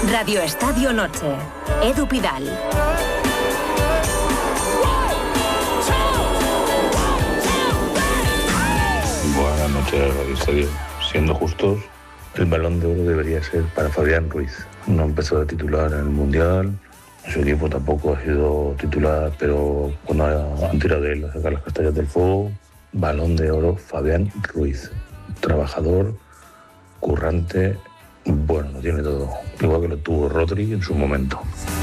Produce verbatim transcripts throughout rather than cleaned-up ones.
Radio Estadio Noche. Edu Pidal. Buenas noches, Radio Estadio. Siendo justos, el Balón de Oro debería ser para Fabián Ruiz. No empezó de titular en el Mundial, su equipo tampoco ha sido titular, pero cuando han tirado de él a sacar las castañas del fuego, Balón de Oro Fabián Ruiz. Trabajador, currante, bueno, lo tiene todo. Igual que lo tuvo Rodri en su momento.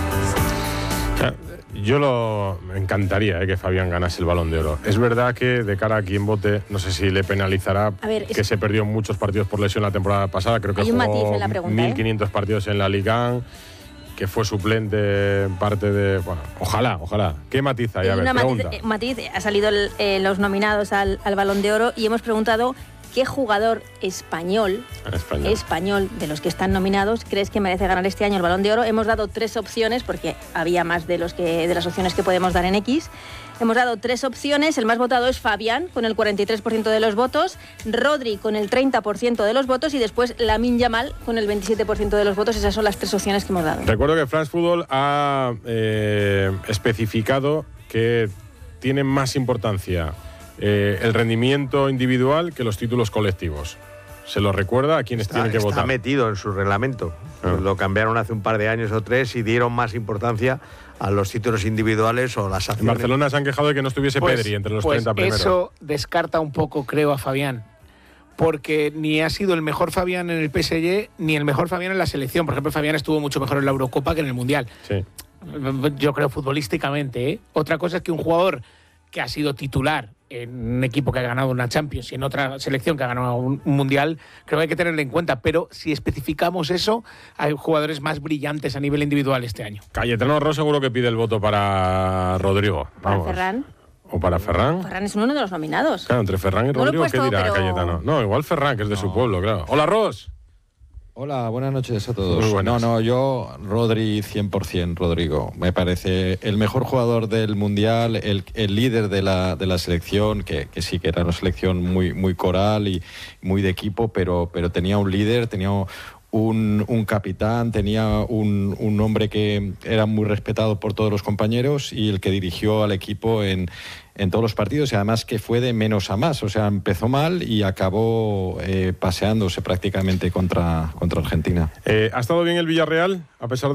Yo lo me encantaría eh, que Fabián ganase el Balón de Oro. Es verdad que de cara a quien vote, no sé si le penalizará ver, que es... se perdió muchos partidos por lesión la temporada pasada. Creo que Hay un jugó matiz en la pregunta, mil quinientos ¿eh? partidos en la Liga, que fue suplente en parte de... Bueno, ojalá, ojalá. ¿Qué matiz hay? A ver, una matiz, pregunta. eh, matiz, ha salido el, eh, los nominados al, al Balón de Oro y hemos preguntado qué jugador español, español español de los que están nominados crees que merece ganar este año el Balón de Oro. Hemos dado tres opciones porque había más de los que de las opciones que podemos dar en X. Hemos dado tres opciones. El más votado es Fabián, con el cuarenta y tres por ciento de los votos, Rodri con el treinta por ciento de los votos y después Lamine Yamal con el veintisiete por ciento de los votos. Esas son las tres opciones que hemos dado. Recuerdo que France Football ha eh, especificado que tiene más importancia eh, el rendimiento individual que los títulos colectivos. ¿Se lo recuerda a quienes está, tienen que está votar? Está metido en su reglamento. Ah. Lo cambiaron hace un par de años o tres y dieron más importancia a los títulos individuales o las acciones. En Barcelona se han quejado de que no estuviese pues, Pedri entre los pues treinta primeros. Eso descarta un poco, creo, a Fabián. Porque ni ha sido el mejor Fabián en el P S G ni el mejor Fabián en la selección. Por ejemplo, Fabián estuvo mucho mejor en la Eurocopa que en el Mundial. Sí. Yo creo futbolísticamente, ¿eh? Otra cosa es que un jugador que ha sido titular en un equipo que ha ganado una Champions y en otra selección que ha ganado un Mundial, creo que hay que tenerlo en cuenta. Pero si especificamos eso, hay jugadores más brillantes a nivel individual este año. Cayetano Ross seguro que pide el voto para Rodrigo. Para Vamos. Ferran. ¿O para Ferran? Ferran es uno de los nominados. Claro, entre Ferran y no Rodrigo, puesto, ¿qué dirá pero... Cayetano? No, igual Ferran, que es de no. su pueblo, claro. Hola, Ross. Hola, buenas noches a todos. Muy buenas. No, no, yo Rodri cien por ciento, Rodrigo. Me parece el mejor jugador del Mundial, el, el líder de la, de la selección, que, que sí que era una selección muy, muy coral y muy de equipo, pero, pero tenía un líder, tenía un, un capitán, tenía un, un hombre que era muy respetado por todos los compañeros y el que dirigió al equipo en... en todos los partidos y además que fue de menos a más, o sea, empezó mal y acabó eh, paseándose prácticamente contra, contra Argentina. Eh, ¿Ha estado bien el Villarreal a pesar de